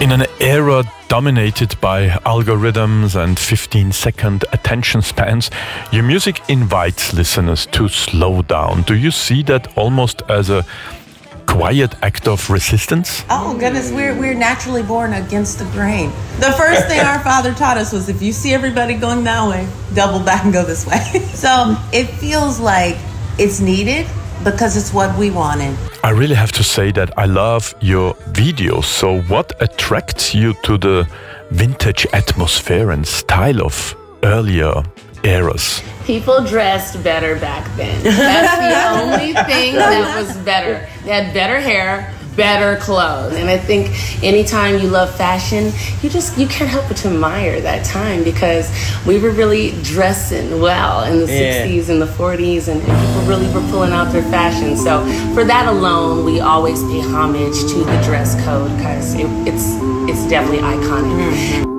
In an era dominated by algorithms and 15-second attention spans, your music invites listeners to slow down. Do you see that almost as a quiet act of resistance? Oh goodness, we're naturally born against the grain. The first thing our father taught us was if you see everybody going that way, double back and go this way. So it feels like it's needed because it's what we wanted. I really have to say that I love your videos. So what attracts you to the vintage atmosphere and style of earlier eras? People dressed better back then. That's the only thing that was better. They had better hair, better clothes. And I think anytime you love fashion, you can't help but to admire that time because we were really dressing well in the 60s and the 40s and people really were pulling out their fashion. So for that alone, we always pay homage to the dress code because it's definitely iconic. Mm-hmm.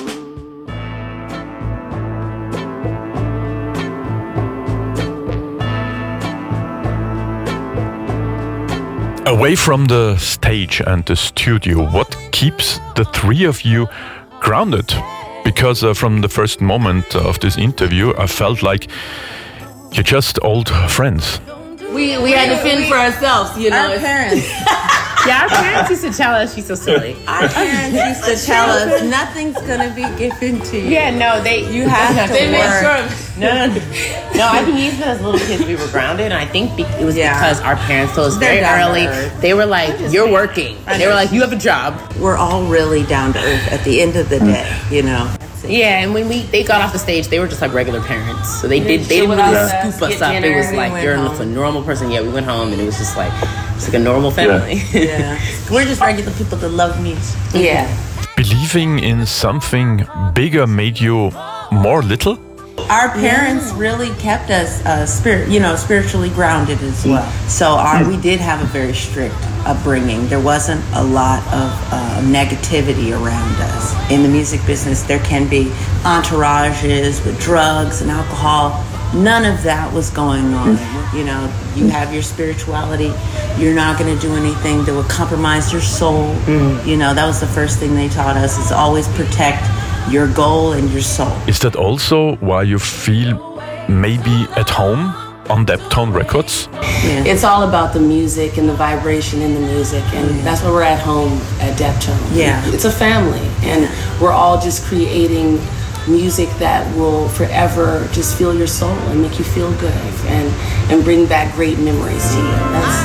Away from the stage and the studio, what keeps the three of you grounded? Because from the first moment of this interview, I felt like you're just old friends. We had to fend for ourselves, you know. Our parents. Our parents used to tell us she's so silly. Our parents used to tell us nothing's gonna be given to you. Yeah, no, you have to they made work. sure. No, I think even as little kids we were grounded, and I think it was because our parents told us very early. They were like, "You're working." They were like, "You have a job." We're all really down to earth at the end of the day, you know. Yeah, and when they got off the stage, they were just like regular parents. So they didn't really scoop us up. It was like you're a normal person. Yeah, we went home and it was just like it's like a normal family. Yeah. We're just regular people that love music. Yeah. Believing in something bigger made you more little? Our parents really kept us spiritually grounded as well. So we did have a very strict upbringing. There wasn't a lot of negativity around us. In the music business, there can be entourages with drugs and alcohol. None of that was going on. You know, you have your spirituality. You're not going to do anything that would compromise your soul. You know, that was the first thing they taught us, is always protect your goal and your soul. Is that also why you feel maybe at home on Deptone Records? Yeah. It's all about the music and the vibration in the music, and that's why we're at home at Deptone. Yeah. It's a family, and we're all just creating music that will forever just fill your soul and make you feel good and bring back great memories to you.